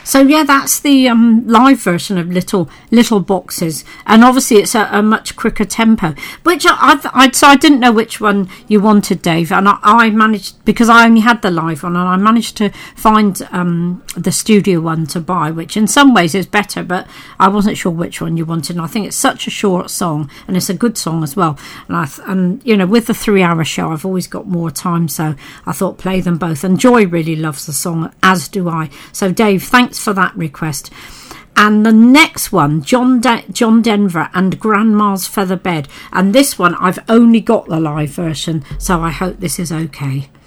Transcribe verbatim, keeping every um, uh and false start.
So yeah, that's the um, live version of Little Little Boxes, and obviously it's a, a much quicker tempo. Which I, I, so I didn't know which one you wanted, Dave, and I, I managed, because I only had the live one, and I managed to find um, the studio one to buy, which in some ways is better, but I wasn't sure which one you wanted. And I think it's such a short song, and it's a good song as well. And I and you know, with the three-hour show, I've always got more time, so I thought play them both. And Joy really loves the song, as do I. So Dave, thanks for that request. And the next one, John De- John Denver and Grandma's Feather Bed, and this one I've only got the live version, so I hope this is okay.